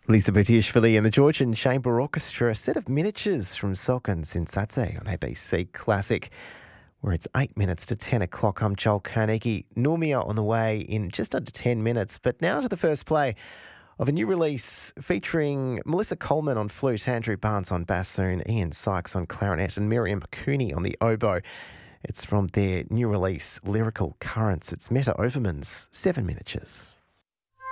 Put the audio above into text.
Lisa Batiashvili and the Georgian Chamber Orchestra, a set of miniatures from Sokan Sinsatse on ABC Classic, where it's 8 minutes to 10 o'clock. I'm Joel Carnegie. Numia on the way in just under 10 minutes. But now to the first play of a new release featuring Melissa Coleman on flute, Andrew Barnes on bassoon, Ian Sykes on clarinet and Miriam Cooney on the oboe. It's from their new release, Lyrical Currents. It's Meta Overman's 7 Miniatures.